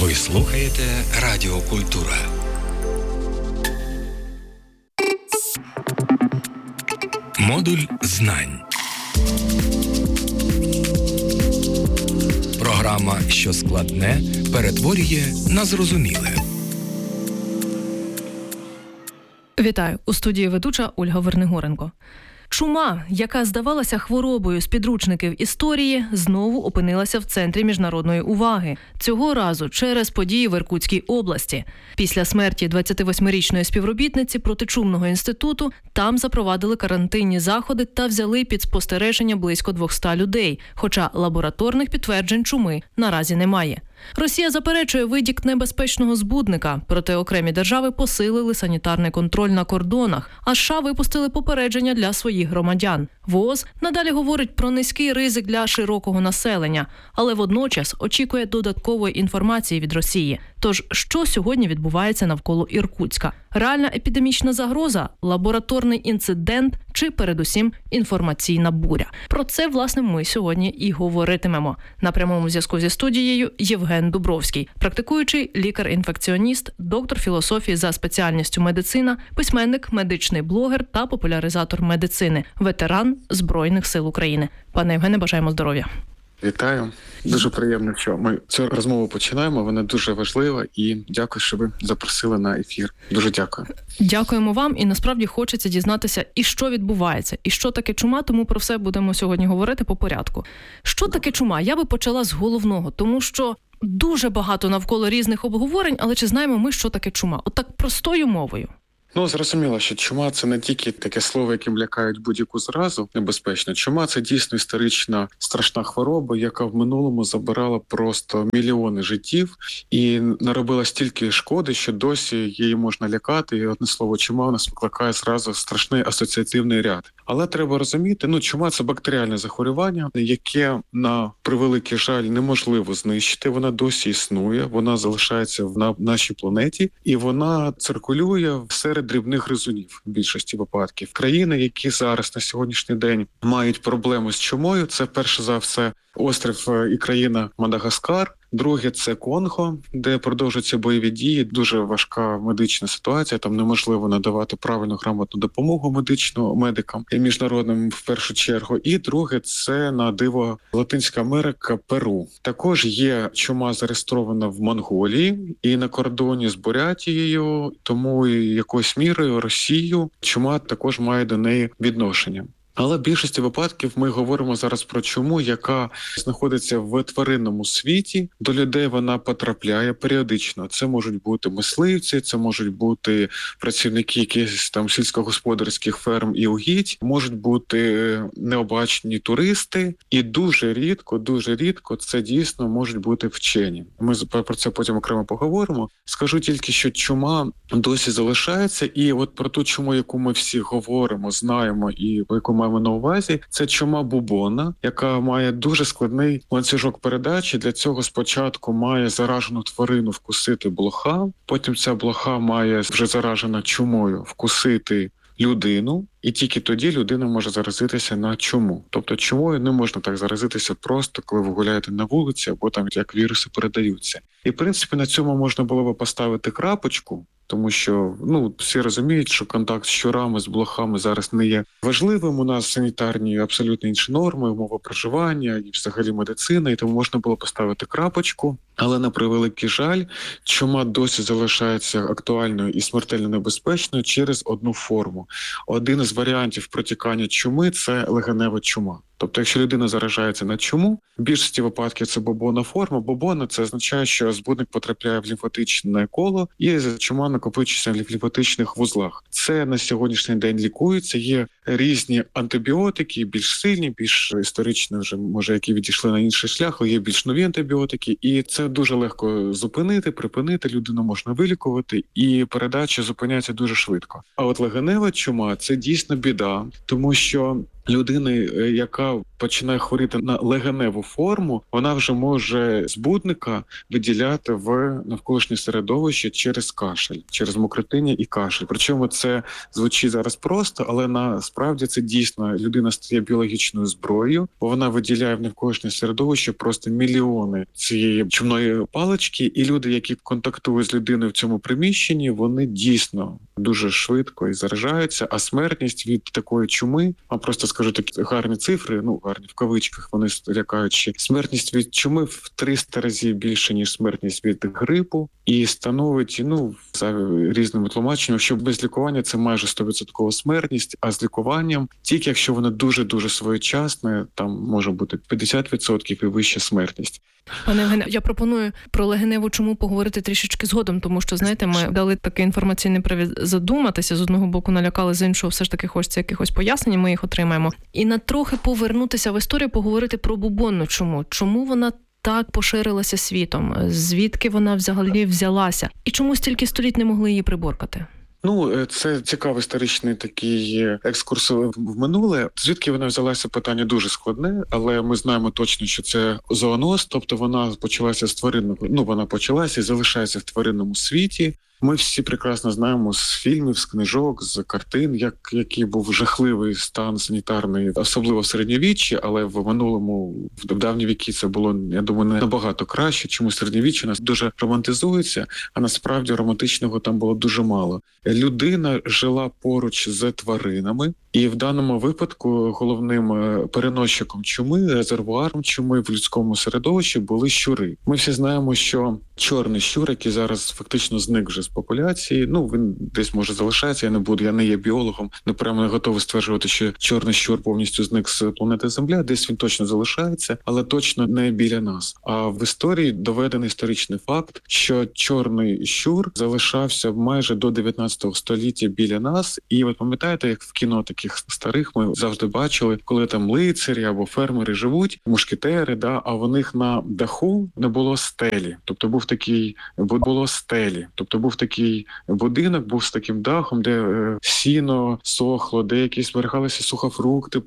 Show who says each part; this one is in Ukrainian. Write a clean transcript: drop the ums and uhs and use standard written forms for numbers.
Speaker 1: Ви слухаєте Радіо Культура. Модуль знань. Програма, що складне, перетворює на зрозуміле.
Speaker 2: Вітаю! У студії ведуча Ольга Вернигоренко. Чума, яка здавалася хворобою з підручників історії, знову опинилася в центрі міжнародної уваги. Цього разу через події в Іркутській області. Після смерті 28-річної співробітниці протичумного інституту там запровадили карантинні заходи та взяли під спостереження близько 200 людей, хоча лабораторних підтверджень чуми наразі немає. Росія заперечує витік небезпечного збудника, проте окремі держави посилили санітарний контроль на кордонах, а США випустили попередження для своїх громадян. ВООЗ надалі говорить про низький ризик для широкого населення, але водночас очікує додаткової інформації від Росії. Тож, що сьогодні відбувається навколо Іркутська? Реальна епідемічна загроза, лабораторний інцидент чи, передусім, інформаційна буря? Про це, власне, ми сьогодні і говоритимемо. На прямому зв'язку зі студією Євген Дубровський, практикуючий лікар-інфекціоніст, доктор філософії за спеціальністю медицина, письменник, медичний блогер та популяризатор медицини, ветеран Збройних сил України. Пане Євгене, бажаємо здоров'я.
Speaker 3: Вітаю. Дуже приємно, що ми цю розмову починаємо. Вона дуже важлива і дякую, що ви запросили на ефір. Дуже дякую.
Speaker 2: Дякуємо вам. І насправді хочеться дізнатися, і що відбувається, і що таке чума, тому про все будемо сьогодні говорити по порядку. Що таке чума? Я би почала з головного, тому що дуже багато навколо різних обговорень, але чи знаємо ми, що таке чума? Отак простою мовою.
Speaker 3: Зрозуміло, що чума – це не тільки таке слово, яким лякають будь-яку заразу небезпечно. Чума – це дійсно історична страшна хвороба, яка в минулому забирала просто мільйони життів і наробила стільки шкоди, що досі її можна лякати. І одне слово чума у нас викликає зразу страшний асоціативний ряд. Але треба розуміти, чума – це бактеріальне захворювання, яке, на превеликий жаль, неможливо знищити. Вона досі існує, вона залишається на нашій планеті, і вона циркулює серед дрібних гризунів в більшості випадків. Країни, які зараз на сьогоднішній день мають проблему з чумою, це перше за все острів і країна Мадагаскар. Друге – це Конго, де продовжуються бойові дії, дуже важка медична ситуація, там неможливо надавати правильну грамотну допомогу медикам і міжнародним в першу чергу. І друге – це, на диво, Латинська Америка, Перу. Також є чума зареєстрована в Монголії і на кордоні з Бурятією, тому і якоюсь мірою Росію чума також має до неї відношення. Але в більшості випадків ми говоримо зараз про чуму, яка знаходиться в тваринному світі. До людей вона потрапляє періодично. Це можуть бути мисливці, це можуть бути працівники якихось там сільськогосподарських ферм і угідь, можуть бути необачні туристи. І дуже рідко це дійсно можуть бути вчені. Ми про це потім окремо поговоримо. Скажу тільки, що чума досі залишається. І от про ту чуму, яку ми всі говоримо, знаємо і яку маємо на увазі, це чума бубона, яка має дуже складний ланцюжок передачі. Для цього спочатку має заражену тварину вкусити блоха, потім ця блоха має вже заражена чумою вкусити людину, і тільки тоді людина може заразитися на чуму. Тобто чумою не можна так заразитися просто, коли ви гуляєте на вулиці, або там як віруси передаються. І, в принципі, на цьому можна було би поставити крапочку, тому що, всі розуміють, що контакт з щурами, з блохами зараз не є важливим. У нас санітарні абсолютно інші норми, умови проживання і взагалі медицина, і тому можна було поставити крапочку. Але, на превеликий жаль, чума досі залишається актуальною і смертельно небезпечною через одну форму. Один із варіантів протікання чуми – це легенева чума. Тобто, якщо людина заражається на чуму, в більшості випадків це бубонна форма. Бубонна – це означає, що збудник потрапляє в лімфатичне коло і чума накопичується в лімфатичних вузлах. Це на сьогоднішній день лікується. Є різні антибіотики, більш сильні, більш історичні, вже, може, які відійшли на інший шлях, але є більш нові антибіотики. І це дуже легко зупинити, припинити, людину можна вилікувати, і передача зупиняється дуже швидко. А от легенева чума – це дійсно біда, тому що людини, яка починає хворіти на легеневу форму, вона вже може збудника виділяти в навколишнє середовище через кашель, через мокротиння і кашель. Причому це звучить зараз просто, але насправді це дійсно людина стає біологічною зброєю, бо вона виділяє в навколишнє середовище просто мільйони цієї чумної палички, і люди, які контактують з людиною в цьому приміщенні, вони дійсно дуже швидко і заражаються, а смертність від такої чуми, а просто скажу такі гарні цифри, гарні в кавичках, вони лякаючі. Смертність від чуми в 300 разів більше, ніж смертність від грипу, і становить, за різними тлумаченнями, що без лікування це майже 100% смертність, а з лікуванням, тільки якщо воно дуже-дуже своєчасне, там може бути 50% і вища смертність.
Speaker 2: Пане Євгене, я пропоную про легеневу чуму поговорити трішечки згодом, тому що, знаєте, ми дали такий інформаційний привід задуматися, з одного боку налякали, з іншого все ж таки хочеться якихось пояснень, ми їх отримаємо. І на трохи повернутися в історію, поговорити про бубонну чуму. Чому вона так поширилася світом? Звідки вона взагалі взялася? І чому стільки століть не могли її приборкати?
Speaker 3: Це цікавий історичний такий екскурс в минуле. Звідки вона взялася, питання дуже складне, але ми знаємо точно, що це зооноз, тобто вона почалася з тваринного, вона почалася і залишається в тваринному світі. Ми всі прекрасно знаємо з фільмів, з книжок, з картин, який був жахливий стан санітарний, особливо в середньовіччі, але в минулому, в давні віки це було, я думаю, не набагато краще. Чому середньовіччя нас дуже романтизується, а насправді романтичного там було дуже мало. Людина жила поруч з тваринами, і в даному випадку головним переносчиком чуми, резервуаром чуми в людському середовищі були щури. Ми всі знаємо, що чорний щур, який зараз фактично зник вже з популяції, він десь може залишається, я не є біологом, прямо не готовий стверджувати, що чорний щур повністю зник з планети Земля, десь він точно залишається, але точно не біля нас. А в історії доведений історичний факт, що чорний щур залишався майже до 19 століття біля нас, і ви пам'ятаєте, як в кіно таких старих ми завжди бачили, коли там лицарі або фермери живуть, мушкетери, а в них на даху не було стелі, тобто був такий будинок, був з таким дахом, де сіно сохло, де якісь зберігалися сухофрукти,